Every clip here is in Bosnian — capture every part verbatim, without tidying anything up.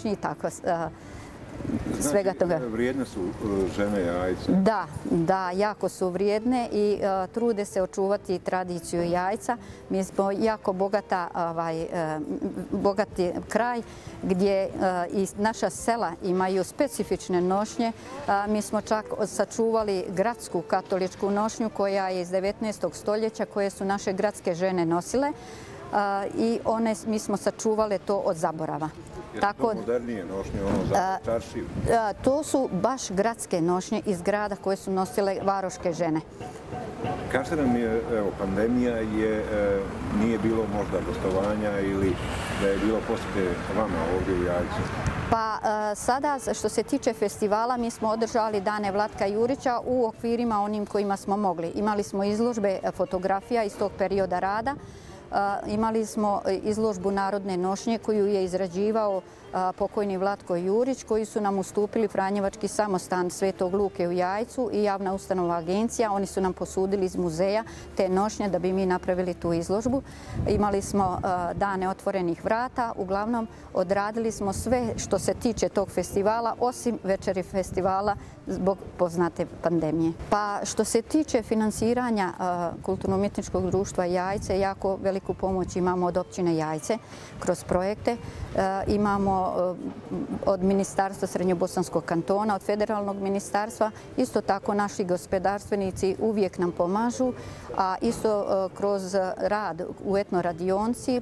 nošnji i tako svega toga. Znači, vrijedne su žene jajca? Da, da, jako su vrijedne i uh, trude se očuvati tradiciju jajca. Mi smo jako bogata, ovaj, uh, bogati kraj gdje uh, i naša sela imaju specifične nošnje. Uh, mi smo čak sačuvali gradsku katoličku nošnju koja je iz devetnaestog stoljeća, koje su naše gradske žene nosile. Uh, I one, mi smo sačuvale to od zaborava. Tako, to modernije nošnje, ono za čaršiju? To su baš gradske nošnje iz grada koje su nosile varoške žene. Kažete nam je, evo, pandemija je, e, nije bilo možda gostovanja ili da je bilo posjete vama ovdje u Jajcu? Pa sada što se tiče festivala, mi smo održali Dane Vlatka Jurića u okvirima onim kojima smo mogli. Imali smo izložbe fotografija iz tog perioda rada. Imali smo izložbu narodne nošnje koju je izrađivao pokojni Vlatko Jurić, koji su nam ustupili Franjevački samostan Svetog Luke u Jajcu i javna ustanova agencija. Oni su nam posudili iz muzeja te nošnje da bi mi napravili tu izložbu. Imali smo dane otvorenih vrata. Uglavnom, odradili smo sve što se tiče tog festivala, osim večeri festivala zbog poznate pandemije. Pa što se tiče finansiranja Kulturno-umjetničkog društva Jajce, jako veliku pomoć imamo od općine Jajce kroz projekte. Imamo od Ministarstva Srednjobosanskog kantona, od federalnog ministarstva. Isto tako naši gospodarstvenici uvijek nam pomažu, a isto kroz rad u etnoradionci,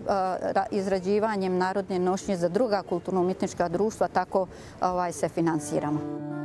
izrađivanjem narodne nošnje za druga kulturno-umjetnička društva, tako se finansiramo.